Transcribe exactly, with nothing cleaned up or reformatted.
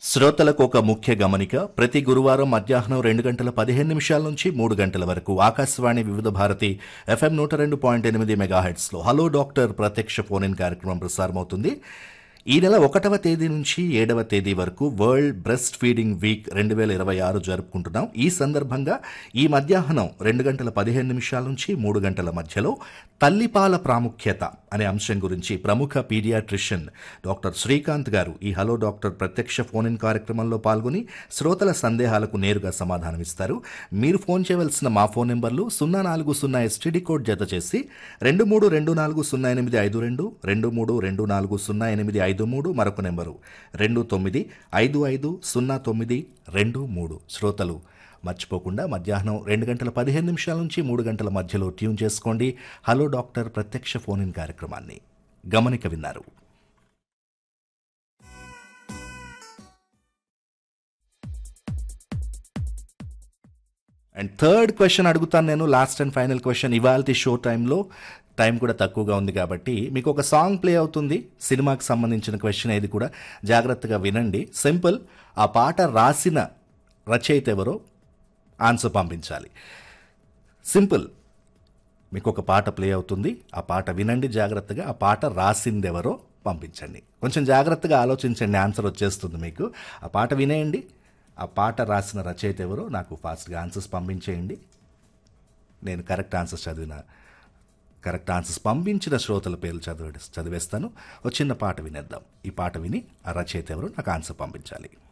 శ్రోతలకు ఒక ముఖ్య గమనిక. ప్రతి గురువారం మధ్యాహ్నం రెండు గంటల పదిహేను నిమిషాల నుంచి మూడు గంటల వరకు ఆకాశవాణి వివిధ భారతి ఎఫ్ఎం నూట రెండు పాయింట్ ఎనిమిది మెగాహెట్స్లో హలో డాక్టర్ ప్రత్యక్ష ఫోన్ ఇన్ కార్యక్రమం ప్రసారమవుతుంది. ఈ నెల ఒకటవ తేదీ నుంచి ఏడవ తేదీ వరకు వరల్డ్ బ్రెస్ట్ ఫీడింగ్ వీక్ రెండు వేల ఇరవై ఆరు జరుపుకుంటున్నాం. ఈ సందర్భంగా ఈ మధ్యాహ్నం రెండు గంటల పదిహేను నిమిషాల నుంచి మూడు గంటల మధ్యలో తల్లిపాల ప్రాముఖ్యత అనే అంశం గురించి ప్రముఖ పీడియాట్రిషియన్ డాక్టర్ శ్రీకాంత్ గారు ఈ హలో డాక్టర్ ప్రత్యక్ష ఫోన్ ఇన్ కార్యక్రమంలో పాల్గొని శ్రోతల సందేహాలకు నేరుగా సమాధానమిస్తారు. మీరు ఫోన్ చేయవలసిన మా ఫోన్ నెంబర్లు సున్నా నాలుగు సున్నా ఎస్టీడీ కోడ్ జత చేసి రెండు మూడు రెండు నాలుగు సున్నా ఎనిమిది ఐదు రెండు రెండు మూడు రెండు నాలుగు సున్నా ఎనిమిది ఐదు మూడు మరొక నెంబరు రెండు తొమ్మిది ఐదు ఐదు సున్నా తొమ్మిది రెండు మూడు. శ్రోతలు మర్చిపోకుండా మధ్యాహ్నం రెండు గంటల పదిహేను నిమిషాల నుంచి మూడు గంటల మధ్యలో ట్యూన్ చేసుకోండి హలో డాక్టర్ ప్రత్యక్ష ఫోన్ ఇన్ కార్యక్రమాన్ని. గమనిక విన్నారు. అండ్ థర్డ్ క్వశ్చన్ అడుగుతాను నేను, లాస్ట్ అండ్ ఫైనల్ క్వశ్చన్ ఇవాల్టి షో టైంలో. టైం కూడా తక్కువగా ఉంది కాబట్టి మీకు ఒక సాంగ్ ప్లే అవుతుంది, సినిమాకి సంబంధించిన క్వశ్చన్ ఏది కూడా జాగ్రత్తగా వినండి. సింపుల్, ఆ పాట రాసిన రచయిత ఎవరో ఆన్సర్ పంపించాలి. సింపుల్, మీకు ఒక పాట ప్లే అవుతుంది, ఆ పాట వినండి జాగ్రత్తగా, ఆ పాట రాసిందెవరో పంపించండి. కొంచెం జాగ్రత్తగా ఆలోచించండి, ఆన్సర్ వచ్చేస్తుంది మీకు. ఆ పాట వినేయండి, ఆ పాట రాసిన రచయిత ఎవరో నాకు ఫాస్ట్గా ఆన్సర్స్ పంపించేయండి. నేను కరెక్ట్ ఆన్సర్స్ చదివిన కరెక్ట్ ఆన్సర్స్ పంపించిన శ్రోతల పేర్లు చదివే చదివేస్తాను. ఒక చిన్న పాట వినేద్దాం. ఈ పాట విని ఆ రచయిత ఎవరో నాకు ఆన్సర్ పంపించాలి.